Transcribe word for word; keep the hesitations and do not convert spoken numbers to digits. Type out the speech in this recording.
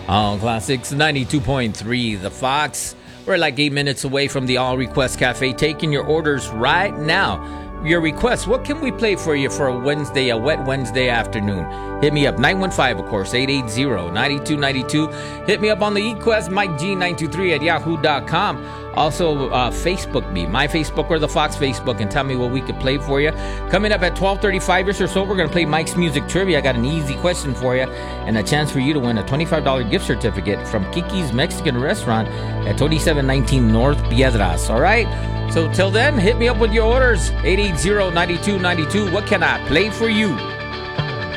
All Classics ninety-two point three, The Fox. We're like eight minutes away from the All Request Cafe, taking your orders right now. Your requests, what can we play for you for a Wednesday, a wet Wednesday afternoon? Hit me up, nine one five, of course, eight eight zero, nine two nine two. Hit me up on the eQuest, Mike G nine two three at yahoo dot com. Also, uh, Facebook me, my Facebook or the Fox Facebook, and tell me what we could play for you. Coming up at twelve thirty-five-ish or so, we're going to play Mike's Music Trivia. I got an easy question for you and a chance for you to win a twenty-five dollars gift certificate from Kiki's Mexican Restaurant at twenty-seven nineteen North Piedras, all right? So till then, hit me up with your orders, eight eight zero, nine two nine two. What can I play for you?